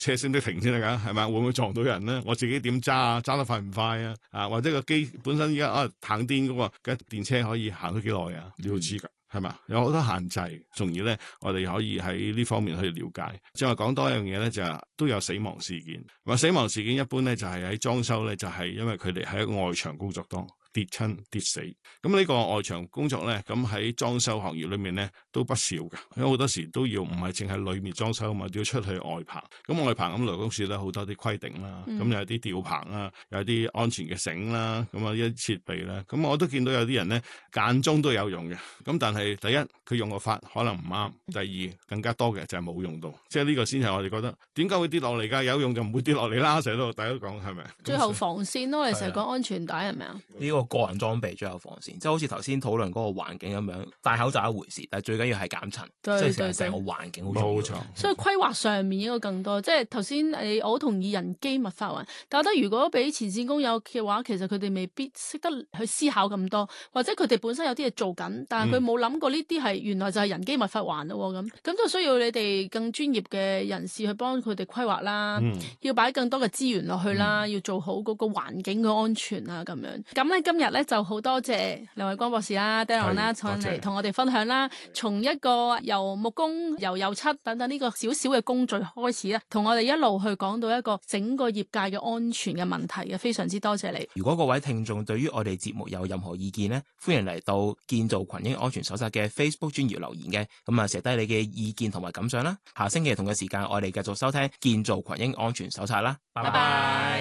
車識唔識停先得噶，係咪？會唔會撞到人咧？我自己點揸啊？揸得快唔快啊？或者個機本身依家行電嗰個嘅電車可以行到幾耐啊？你要知噶。係嘛？有好多限制，從而咧，我哋可以喺呢方面去了解。即係話講多一樣嘢咧，就係都有死亡事件。話死亡事件一般咧，就係喺裝修咧，就係因為佢哋喺外牆工作當跌親跌死。咁呢個外牆工作咧，咁喺裝修行業裏面咧都不少㗎。因為好多時都要唔係淨係裏面裝修嘛，都要出去外棚。咁外棚咁勞工處咧好多啲規定啦，咁有啲吊棚啦，有啲安全嘅繩啦，咁啊一啲設備啦。咁我都見到有啲人咧間中都有用嘅。咁但係第一佢用個法可能唔啱，第二更加多嘅就係冇用到。即係呢個先係我哋覺得點解會跌落嚟㗎？有用就唔會跌落嚟啦。成日都大家都講係咪？ 最後防線咯，你成日講安全帶係咪啊？ 呢個人裝備最後防線，即係好似頭先討論嗰個環境咁樣，戴口罩一回事，但係最緊要係減塵，即係成個環境好重要。冇錯。 所以規劃上面應該更多，即係頭先我好同意人機密發雲，但係我覺得如果俾前線工友嘅話，其實佢哋未必識得去思考咁多，或者佢哋本身有啲嘢做緊，但係佢冇諗過呢啲係原來就係人機密發雲咯咁就需要你哋更專業嘅人士去幫佢哋規劃啦，要擺更多嘅資源落去啦，要做好嗰個環境嘅安全啊咁樣。咁咧今日咧就好多謝梁偉光博士啦、Darren 啦，上嚟同我哋分享啦，從一個由木工、由油漆等等呢個小小嘅工序開始咧，同我哋一路去講到一個整個業界嘅安全嘅問題嘅，非常之多謝你。 如果各位聽眾對於我哋節目有任何意見呢，歡迎嚟到建造群英安全手冊嘅 Facebook 專頁留言嘅，咁啊寫低你嘅意見同埋感想啦。下星期同嘅時間，我哋繼續收聽建造群英安全手冊啦，拜拜。